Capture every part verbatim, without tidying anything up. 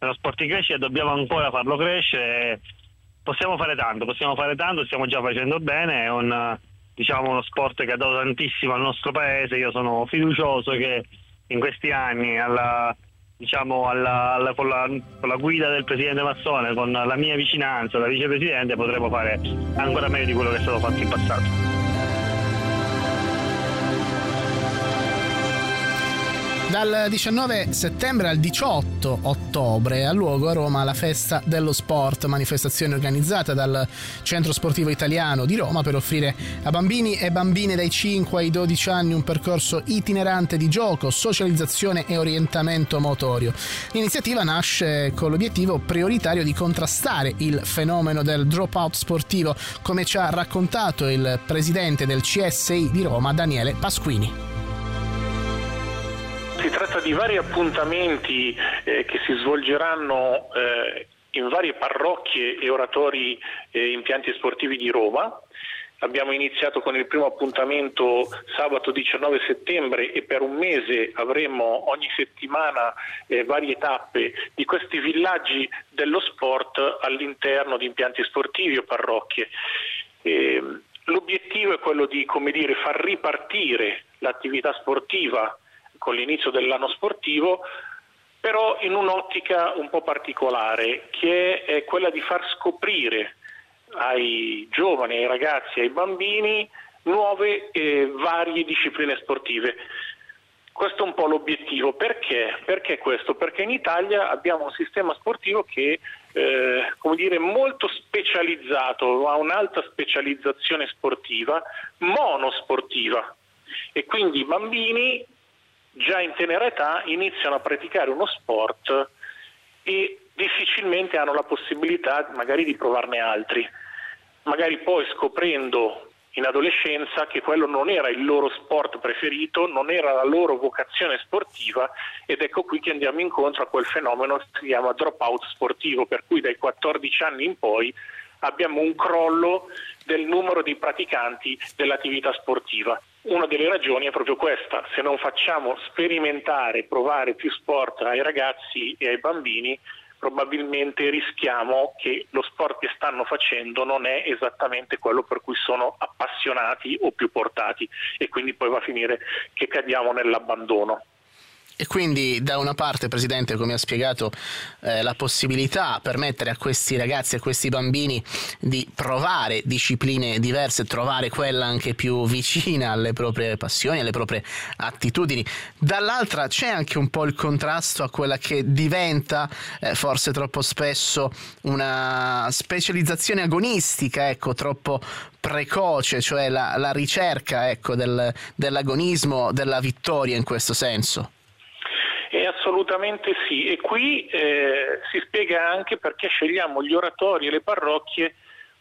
è uno sport in crescita, dobbiamo ancora farlo crescere. Possiamo fare tanto, possiamo fare tanto, stiamo già facendo bene, è un, diciamo, uno sport che ha dato tantissimo al nostro paese. Io sono fiducioso che in questi anni, alla, diciamo, alla, alla, con, la, con la guida del presidente Massone, con la mia vicinanza da vicepresidente, potremo fare ancora meglio di quello che è stato fatto in passato. Dal diciannove settembre al diciotto ottobre ha luogo a Roma la Festa dello Sport, manifestazione organizzata dal Centro Sportivo Italiano di Roma per offrire a bambini e bambine dai cinque ai dodici anni un percorso itinerante di gioco, socializzazione e orientamento motorio. L'iniziativa nasce con l'obiettivo prioritario di contrastare il fenomeno del dropout sportivo, come ci ha raccontato il presidente del C S I di Roma, Daniele Pasquini. Si tratta di vari appuntamenti eh, che si svolgeranno eh, in varie parrocchie e oratori e impianti sportivi di Roma. Abbiamo iniziato con il primo appuntamento sabato diciannove settembre e per un mese avremo ogni settimana eh, varie tappe di questi villaggi dello sport all'interno di impianti sportivi o parrocchie. Eh, l'obiettivo è quello di, come dire, far ripartire l'attività sportiva con l'inizio dell'anno sportivo, però in un'ottica un po' particolare, che è quella di far scoprire ai giovani, ai ragazzi, ai bambini nuove e varie discipline sportive. Questo è un po' l'obiettivo. Perché? Perché questo? Perché in Italia abbiamo un sistema sportivo che eh, come dire, molto specializzato, ha un'alta specializzazione sportiva, monosportiva, e quindi i bambini già in tenera età iniziano a praticare uno sport e difficilmente hanno la possibilità magari di provarne altri, magari poi scoprendo in adolescenza che quello non era il loro sport preferito, non era la loro vocazione sportiva, ed ecco qui che andiamo incontro a quel fenomeno che si chiama dropout sportivo, per cui dai quattordici anni in poi abbiamo un crollo del numero di praticanti dell'attività sportiva. Una delle ragioni è proprio questa: se non facciamo sperimentare, provare più sport ai ragazzi e ai bambini, probabilmente rischiamo che lo sport che stanno facendo non è esattamente quello per cui sono appassionati o più portati, e quindi poi va a finire che cadiamo nell'abbandono. E quindi da una parte, Presidente, come ha spiegato, eh, la possibilità, permettere a questi ragazzi, a questi bambini di provare discipline diverse, trovare quella anche più vicina alle proprie passioni, alle proprie attitudini. Dall'altra c'è anche un po' il contrasto a quella che diventa eh, forse troppo spesso una specializzazione agonistica, ecco, troppo precoce, cioè la, la ricerca, ecco, del, dell'agonismo, della vittoria in questo senso. Eh, assolutamente sì, e qui eh, si spiega anche perché scegliamo gli oratori e le parrocchie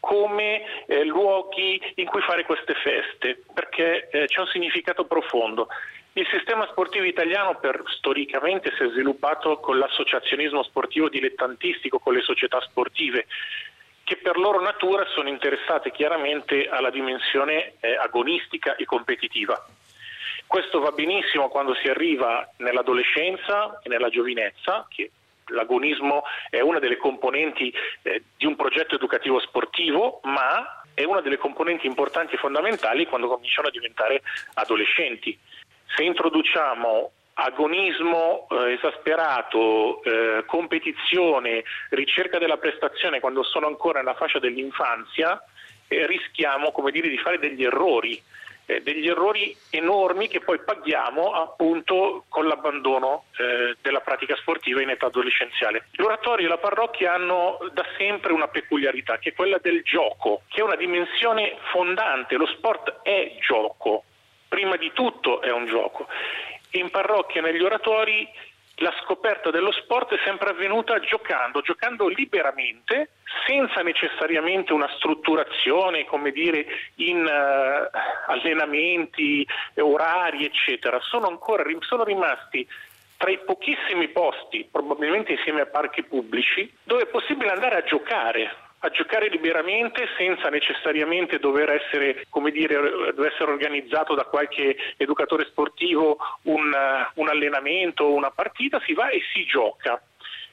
come eh, luoghi in cui fare queste feste, perché eh, c'è un significato profondo. Il sistema sportivo italiano per, storicamente si è sviluppato con l'associazionismo sportivo dilettantistico, con le società sportive, che per loro natura sono interessate chiaramente alla dimensione eh, agonistica e competitiva. Questo va benissimo quando si arriva nell'adolescenza e nella giovinezza, che l'agonismo è una delle componenti eh, di un progetto educativo sportivo, ma è una delle componenti importanti e fondamentali quando cominciano a diventare adolescenti. Se introduciamo agonismo eh, esasperato, eh, competizione, ricerca della prestazione quando sono ancora nella fascia dell'infanzia, eh, rischiamo, come dire, di fare degli errori. Eh, degli errori enormi che poi paghiamo appunto con l'abbandono eh, della pratica sportiva in età adolescenziale. L'oratorio e la parrocchia hanno da sempre una peculiarità, che è quella del gioco, che è una dimensione fondante. Lo sport è gioco, prima di tutto è un gioco. In parrocchia e negli oratori la scoperta dello sport è sempre avvenuta giocando, giocando liberamente, senza necessariamente una strutturazione, come dire, in uh, allenamenti, orari, eccetera. Sono ancora sono rimasti tra i pochissimi posti, probabilmente insieme a parchi pubblici, dove è possibile andare a giocare. a giocare liberamente senza necessariamente dover essere, come dire, dover essere organizzato da qualche educatore sportivo un, un allenamento o una partita. Si va e si gioca.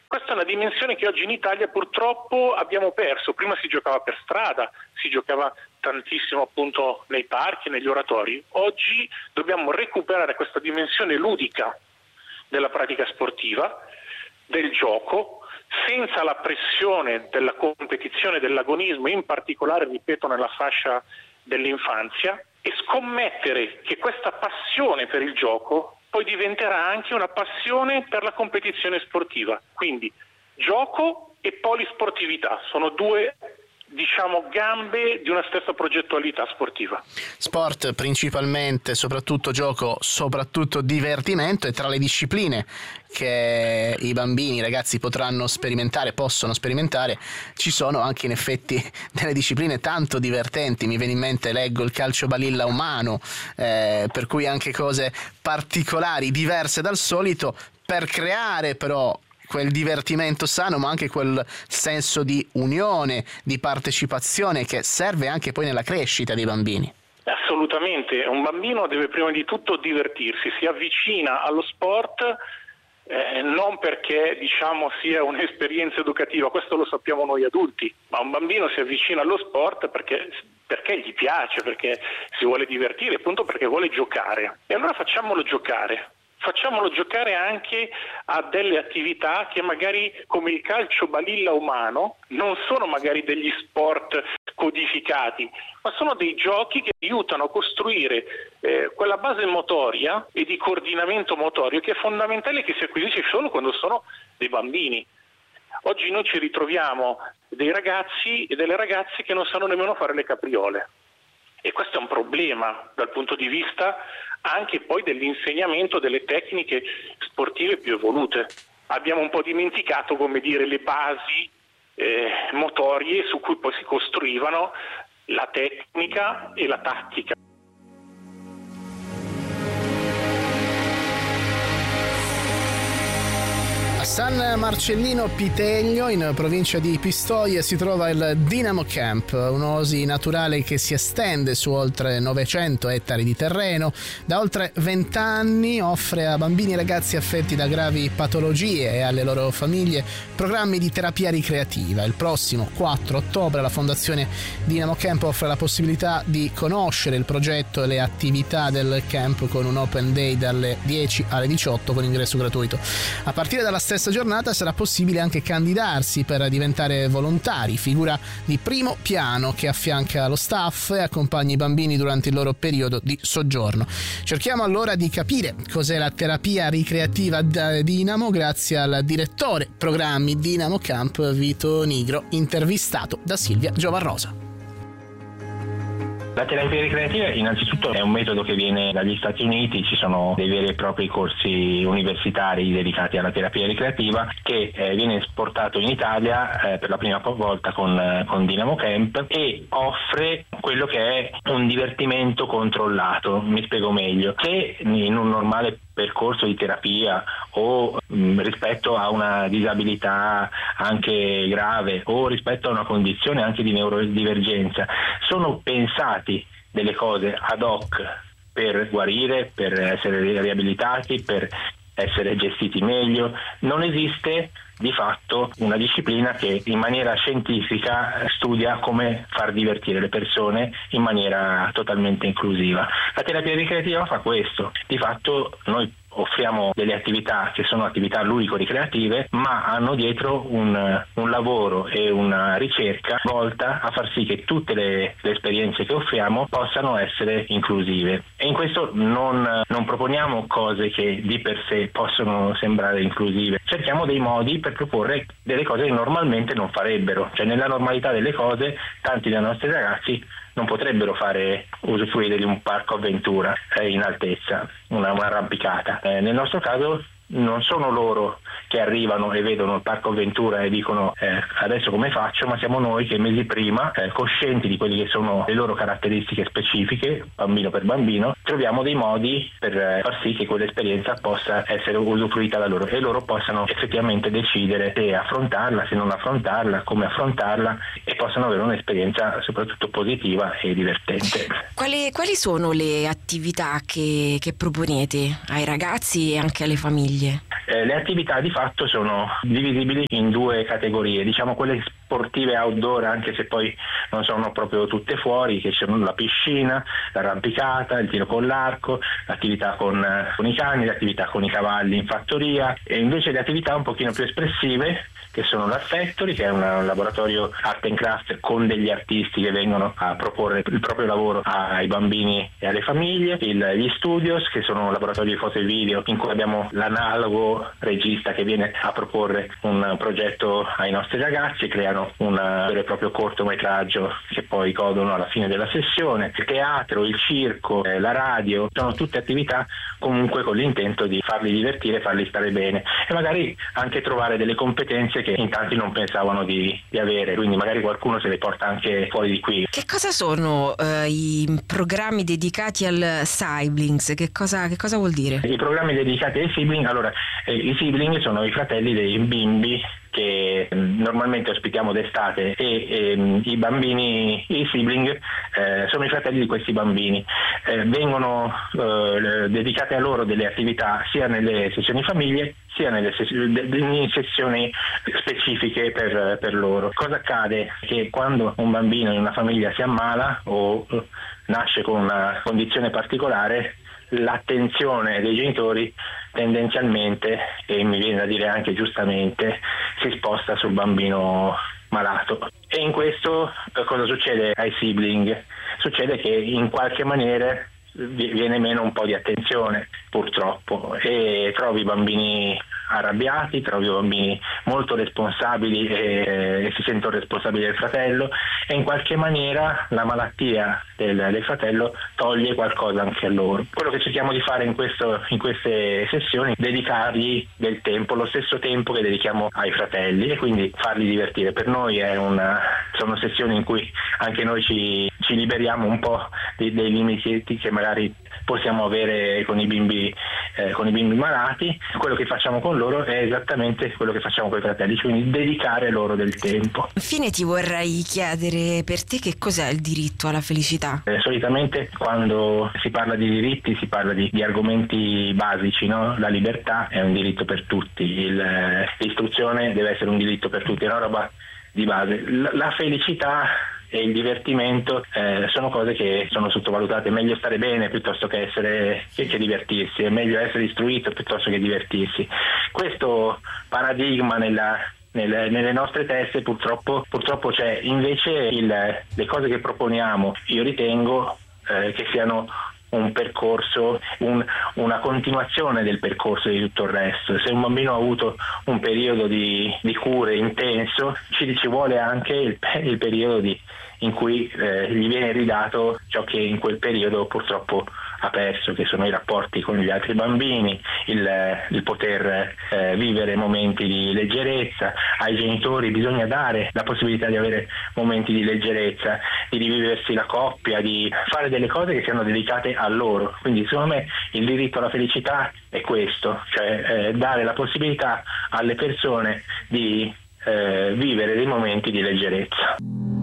Questa è una dimensione che oggi in Italia purtroppo abbiamo perso. Prima si giocava per strada, si giocava tantissimo appunto nei parchi, negli oratori. Oggi dobbiamo recuperare questa dimensione ludica della pratica sportiva, del gioco, senza la pressione della competizione, dell'agonismo, in particolare, ripeto, nella fascia dell'infanzia, e scommettere che questa passione per il gioco poi diventerà anche una passione per la competizione sportiva. Quindi gioco e polisportività sono due, diciamo, gambe di una stessa progettualità sportiva. Sport principalmente, soprattutto gioco, soprattutto divertimento, e tra le discipline che i bambini, i ragazzi potranno sperimentare, possono sperimentare, ci sono anche in effetti delle discipline tanto divertenti. Mi viene in mente, leggo, il calcio balilla umano, eh, per cui anche cose particolari, diverse dal solito, per creare però quel divertimento sano, ma anche quel senso di unione, di partecipazione che serve anche poi nella crescita dei bambini. Assolutamente, un bambino deve prima di tutto divertirsi, si avvicina allo sport eh, non perché diciamo sia un'esperienza educativa, questo lo sappiamo noi adulti, ma un bambino si avvicina allo sport perché, perché gli piace, perché si vuole divertire, appunto perché vuole giocare. E allora facciamolo giocare. Facciamolo giocare anche a delle attività che magari, come il calcio balilla umano, non sono magari degli sport codificati, ma sono dei giochi che aiutano a costruire eh, quella base motoria e di coordinamento motorio che è fondamentale, che si acquisisce solo quando sono dei bambini. Oggi noi ci ritroviamo dei ragazzi e delle ragazze che non sanno nemmeno fare le capriole. E questo è un problema dal punto di vista anche poi dell'insegnamento delle tecniche sportive più evolute. Abbiamo un po' dimenticato, come dire, le basi eh, motorie su cui poi si costruivano la tecnica e la tattica. A San Marcellino Piteglio, in provincia di Pistoia, si trova il Dynamo Camp, un'oasi naturale che si estende su oltre novecento ettari di terreno. Da oltre venti anni offre a bambini e ragazzi affetti da gravi patologie e alle loro famiglie programmi di terapia ricreativa. Il prossimo quattro ottobre la Fondazione Dynamo Camp offre la possibilità di conoscere il progetto e le attività del camp con un open day dalle dieci alle diciotto con ingresso gratuito. A partire dalla stessa giornata sarà possibile anche candidarsi per diventare volontari, figura di primo piano che affianca lo staff e accompagna i bambini durante il loro periodo di soggiorno. Cerchiamo allora di capire cos'è la terapia ricreativa da Dynamo grazie al direttore programmi Dynamo Camp Vito Nigro, intervistato da Silvia Giovarrosa. La terapia ricreativa innanzitutto è un metodo che viene dagli Stati Uniti, ci sono dei veri e propri corsi universitari dedicati alla terapia ricreativa che eh, viene esportato in Italia eh, per la prima volta con, eh, con Dynamo Camp e offre quello che è un divertimento controllato. Mi spiego meglio. Se in un normale percorso di terapia o mh, rispetto a una disabilità anche grave o rispetto a una condizione anche di neurodivergenza sono pensati delle cose ad hoc per guarire, per essere riabilitati, per essere gestiti meglio, non esiste di fatto una disciplina che in maniera scientifica studia come far divertire le persone in maniera totalmente inclusiva. La terapia ricreativa fa questo. Di fatto noi offriamo delle attività che sono attività ludico-ricreative, ma hanno dietro un, un lavoro e una ricerca volta a far sì che tutte le, le esperienze che offriamo possano essere inclusive. E in questo non, non proponiamo cose che di per sé possono sembrare inclusive, cerchiamo dei modi per proporre delle cose che normalmente non farebbero. Cioè, nella normalità delle cose tanti dei nostri ragazzi non potrebbero fare usufruire di un parco avventura eh, in altezza, una, un'arrampicata. Eh, nel nostro caso non sono loro che arrivano e vedono il parco avventura e dicono eh, adesso come faccio, ma siamo noi che mesi prima, eh, coscienti di quelle che sono le loro caratteristiche specifiche, bambino per bambino, troviamo dei modi per eh, far sì che quell'esperienza possa essere usufruita da loro e loro possano effettivamente decidere se affrontarla, se non affrontarla, come affrontarla e possano avere un'esperienza soprattutto positiva e divertente. Quali, quali sono le attività che, che proponete ai ragazzi e anche alle famiglie? famiglie? Eh, le attività di fatto sono divisibili in due categorie, diciamo quelle sportive outdoor, anche se poi non sono proprio tutte fuori, che sono la piscina, l'arrampicata, il tiro con l'arco, l'attività con, con i cani, l'attività con i cavalli in fattoria, e invece le attività un pochino più espressive, che sono l'Art Factory, che è un, un laboratorio art and craft con degli artisti che vengono a proporre il proprio lavoro ai bambini e alle famiglie, il, gli studios, che sono un laboratorio di foto e video in cui abbiamo l'analogo regista che viene a proporre un progetto ai nostri ragazzi e creano un vero e proprio cortometraggio che poi godono alla fine della sessione. Il teatro, il circo, eh, la radio, sono tutte attività comunque con l'intento di farli divertire, farli stare bene e magari anche trovare delle competenze che in tanti non pensavano di, di avere, quindi magari qualcuno se le porta anche fuori di qui. Che cosa sono eh, i programmi dedicati al siblings? Che cosa, che cosa vuol dire? I programmi dedicati ai sibling, allora eh, i sibling sono i fratelli dei bimbi che normalmente ospitiamo d'estate e, e i bambini, i sibling eh, sono i fratelli di questi bambini, eh, vengono eh, dedicate a loro delle attività sia nelle sessioni famiglie sia nelle sessioni, in sessioni specifiche per, per loro. Cosa accade? Che quando un bambino in una famiglia si ammala o nasce con una condizione particolare, l'attenzione dei genitori tendenzialmente, e mi viene da dire anche giustamente, si sposta sul bambino malato. E in questo cosa succede ai sibling? Succede che in qualche maniera viene meno un po' di attenzione, purtroppo, e trovi bambini arrabbiati, trovi bambini molto responsabili e, e si sentono responsabili del fratello, e in qualche maniera la malattia del, del fratello toglie qualcosa anche a loro. Quello che cerchiamo di fare in, questo, in queste sessioni è dedicargli del tempo, lo stesso tempo che dedichiamo ai fratelli, e quindi farli divertire. Per noi è una, sono sessioni in cui anche noi ci, ci liberiamo un po' dei, dei limiti che magari possiamo avere con i bimbi eh, con i bimbi malati. Quello che facciamo con loro è esattamente quello che facciamo con i fratelli, quindi dedicare loro del tempo. Infine ti vorrei chiedere, per te che cos'è il diritto alla felicità? Eh, solitamente quando si parla di diritti si parla di, di argomenti basici, no? La libertà è un diritto per tutti, il, l'istruzione deve essere un diritto per tutti, è una roba di base. La, la felicità e il divertimento eh, sono cose che sono sottovalutate. È meglio stare bene piuttosto che essere che, che divertirsi, è meglio essere istruito piuttosto che divertirsi. Questo paradigma nella Nelle, nelle nostre teste purtroppo, purtroppo c'è. Invece il, le cose che proponiamo io ritengo eh, che siano un percorso, un, una continuazione del percorso di tutto il resto. Se un bambino ha avuto un periodo di, di cure intenso, ci, ci vuole anche il, il periodo di, in cui eh, gli viene ridato ciò che in quel periodo purtroppo ha perso, che sono i rapporti con gli altri bambini, il, il poter eh, vivere momenti di leggerezza. Ai genitori bisogna dare la possibilità di avere momenti di leggerezza, di riviversi la coppia, di fare delle cose che siano dedicate a loro. Quindi secondo me il diritto alla felicità è questo, cioè eh, dare la possibilità alle persone di eh, vivere dei momenti di leggerezza.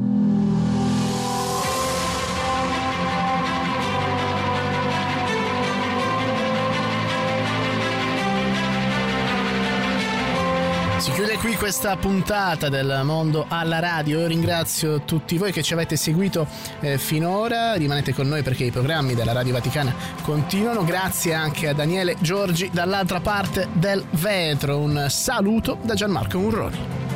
Si chiude qui questa puntata del Mondo alla Radio. Io ringrazio tutti voi che ci avete seguito eh, finora. Rimanete con noi perché i programmi della Radio Vaticana continuano. Grazie anche a Daniele Giorgi dall'altra parte del vetro. Un saluto da Gianmarco Murroni.